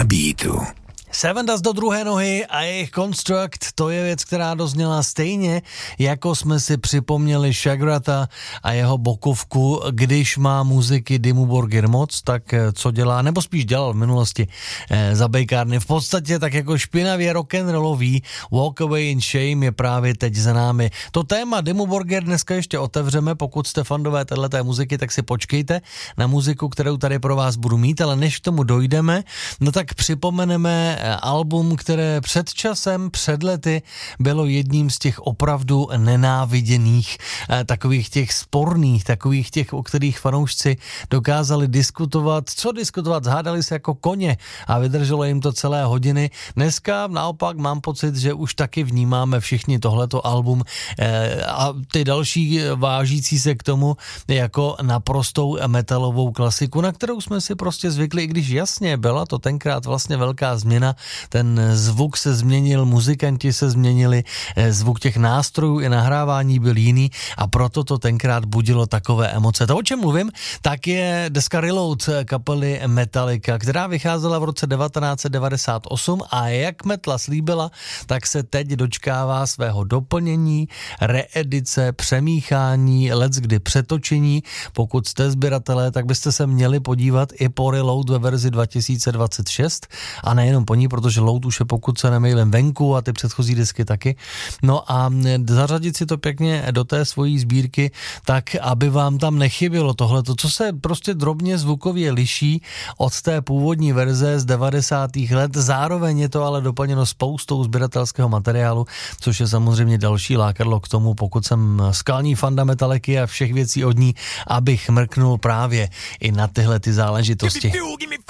Na beatu. Seven Dust do druhé nohy a jejich Construct, to je věc, která dozněla stejně, jako jsme si připomněli Shagrata a jeho bokovku, když má muziky Dimmu Borgir moc, tak co dělá, nebo spíš dělal v minulosti za bejkárny. V podstatě tak jako špinavě rock'n'rollový Walk Away in Shame je právě teď za námi. To téma Dimmu Borgir dneska ještě otevřeme, pokud jste fandové téhleté muziky, tak si počkejte na muziku, kterou tady pro vás budu mít, ale než k tomu dojdeme, no tak připomeneme album, které před časem, před lety bylo jedním z těch opravdu nenáviděných, takových těch sporných, takových těch, o kterých fanoušci dokázali diskutovat, zhádali se jako koně a vydrželo jim to celé hodiny. Dneska naopak mám pocit, že už taky vnímáme všichni tohleto album a ty další vážící se k tomu jako naprostou metalovou klasiku, na kterou jsme si prostě zvykli, i když jasně byla to tenkrát vlastně velká změna. Ten zvuk se změnil, muzikanti se změnili, zvuk těch nástrojů i nahrávání byl jiný a proto to tenkrát budilo takové emoce. To, o čem mluvím, tak je deska Reload kapely Metallica, která vycházela v roce 1998 a jak Metla slíbila, tak se teď dočkává svého doplnění, reedice, přemíchání, leckdy přetočení. Pokud jste sběratelé, tak byste se měli podívat i po Reload ve verzi 2026 a nejenom po ní, protože Load už je, pokud se nemýlím, venku a ty předchozí disky taky. No a zařadit si to pěkně do té svojí sbírky, tak aby vám tam nechybělo tohleto, co se prostě drobně zvukově liší od té původní verze z 90. let. Zároveň je to ale doplněno spoustou sběratelského materiálu, což je samozřejmě další lákadlo k tomu, pokud jsem skalní fanda Metalliky a všech věcí od ní, abych mrknul právě i na tyhle ty záležitosti.